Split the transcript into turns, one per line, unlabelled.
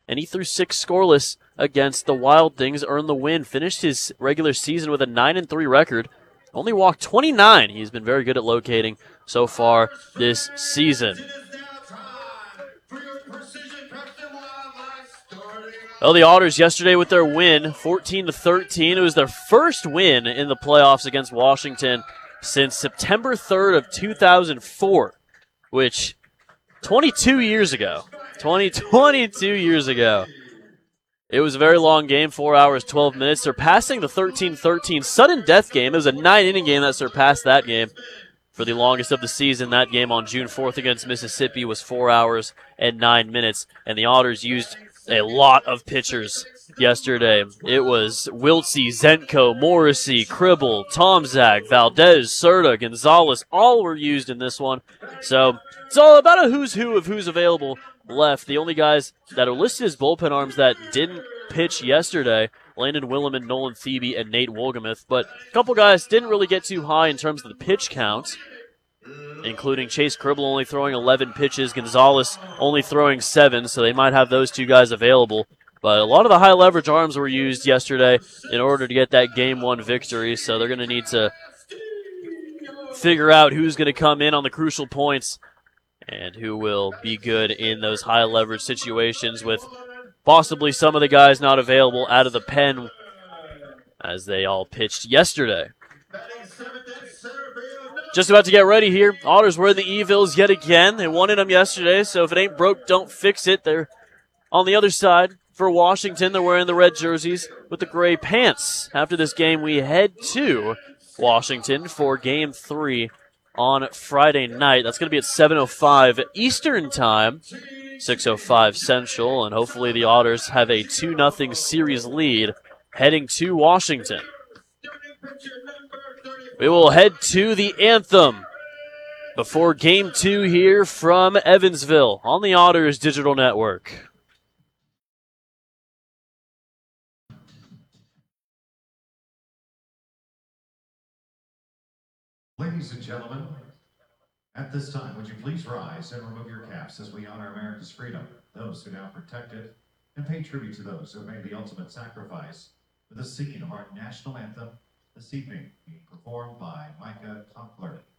and he threw 6 scoreless against the Wild Things, earned the win, finished his regular season with a 9-3 record, only walked 29. He's been very good at locating so far this season. Well, the Otters yesterday with their win, 14-13. It was their first win in the playoffs against Washington since September 3rd of 2004, which 22 years ago. 22 years ago. It was a very long game, 4 hours, 12 minutes, surpassing the 13-13 sudden death game. It was a 9-inning game that surpassed that game for the longest of the season. That game on June 4th against Mississippi was 4 hours and 9 minutes, and the Otters used a lot of pitchers yesterday. It was Wiltsey, Zenko, Morrissey, Cribble, Tomczak, Valdez, Serta, Gonzalez, all were used in this one. So it's all about a who's who of who's available left. The only guys that are listed as bullpen arms that didn't pitch yesterday, Landon Williman, Nolan Thebe, and Nate Wolgamuth. But a couple guys didn't really get too high in terms of the pitch count, including Chase Cribble only throwing 11 pitches, Gonzalez only throwing 7, so they might have those two guys available. But a lot of the high leverage arms were used yesterday in order to get that Game 1 victory, so they're going to need to figure out who's going to come in on the crucial points and who will be good in those high leverage situations, with possibly some of the guys not available out of the pen as they all pitched yesterday. Just about to get ready here. Otters were in the Evills yet again. They wanted them yesterday, so if it ain't broke, don't fix it. They're on the other side for Washington. They're wearing the red jerseys with the gray pants. After this game, we head to Washington for Game 3 on Friday night. That's going to be at 7:05 Eastern Time, 6:05 Central, and hopefully the Otters have a 2-0 series lead heading to Washington. We will head to the anthem before Game 2 here from Evansville on the Otters Digital Network.
Ladies and gentlemen, at this time, would you please rise and remove your caps as we honor America's freedom, those who now protect it, and pay tribute to those who have made the ultimate sacrifice with the singing of our national anthem, this evening being performed by Micah Tonkler.